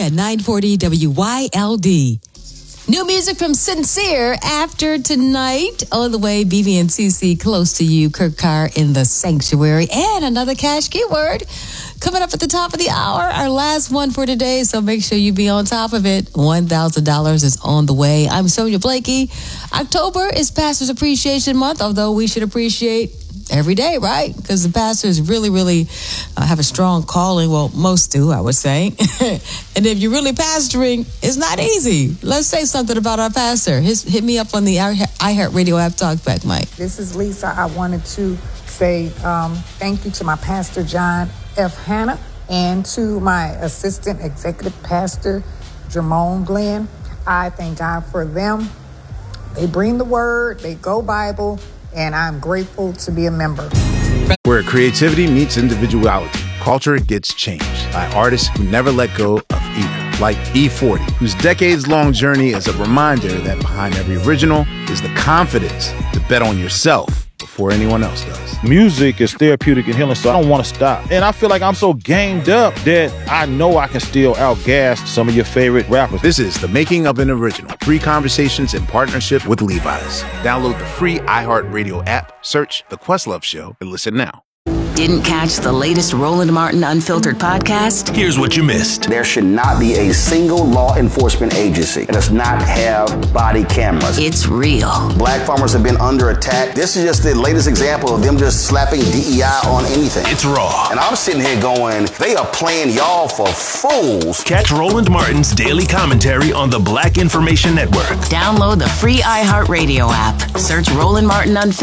at 940 WYLD. New music from Sincere after tonight. All the way, BB and CC, Close to You, Kirk Carr in the Sanctuary, and another cash keyword coming up at the top of the hour, our last one for today, so make sure you be on top of it. $1,000 is on the way. I'm Sonia Blakey. October is Pastor's Appreciation Month, although we should appreciate every day, right? Because the pastors really have a strong calling. Well, most do, I would say. And if you're really pastoring, it's not easy. Let's say something about our pastor. Hit me up on the iHeartRadio app Talkback, Mike. This is Lisa. I wanted to say thank you to my pastor, John F. Hanna, and to my assistant executive pastor, Jermone Glenn. I thank God for them. They bring the word, they go Bible, and I'm grateful to be a member. Where creativity meets individuality, culture gets changed by artists who never let go of either. Like E40, whose decades-long journey is a reminder that behind every original is the confidence to bet on yourself before anyone else does. Music is therapeutic and healing, so I don't want to stop. And I feel like I'm so gamed up that I know I can still outgas some of your favorite rappers. This is The Making of an Original. 3 conversations in partnership with Levi's. Download the free iHeartRadio app, search The Questlove Show, and listen now. Didn't catch the latest Roland Martin Unfiltered podcast? Here's what you missed. There should not be a single law enforcement agency that does not have body cameras. It's real. Black farmers have been under attack. This is just the latest example of them just slapping DEI on anything. It's raw. And I'm sitting here going, they are playing y'all for fools. Catch Roland Martin's daily commentary on the Black Information Network. Download the free iHeartRadio app. Search Roland Martin Unfiltered